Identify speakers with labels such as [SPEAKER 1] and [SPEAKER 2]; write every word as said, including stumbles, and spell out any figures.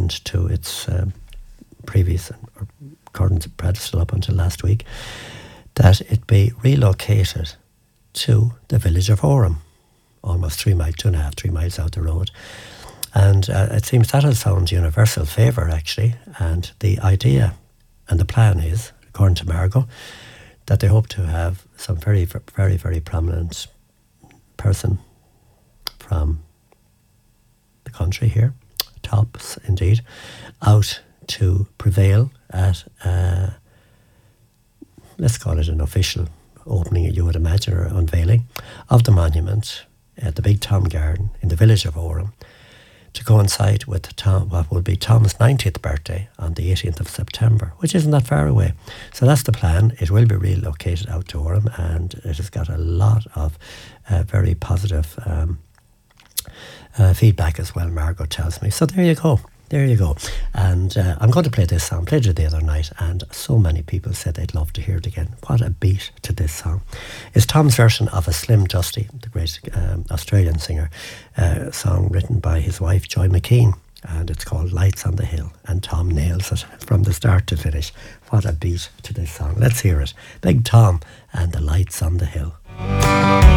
[SPEAKER 1] according to its um, previous, or according to predecessor up until last week, that it be relocated to the village of Orem, almost three miles, two and a half, three miles out the road. And uh, it seems that has found universal favour, actually. And the idea and the plan is, according to Margot, that they hope to have some very, very, very prominent person from the country here, tops indeed, out to prevail at, uh, let's call it an official opening, you would imagine, or unveiling of the monument at the Big Tom Garden in the village of Orem, to coincide with Tom, what will be Tom's ninetieth birthday on the eighteenth of September, which isn't that far away. So that's the plan. It will be relocated out to Orem, and it has got a lot of uh, very positive um, uh, feedback as well, Margot tells me. So there you go. There you go. And uh, I'm going to play this song. Played it the other night, and so many people said they'd love to hear it again. What a beat to this song. It's Tom's version of a Slim Dusty, the great um, Australian singer, uh, song written by his wife, Joy McKean, and it's called Lights on the Hill, and Tom nails it from the start to finish. What a beat to this song. Let's hear it. Big Tom and the Lights on the Hill.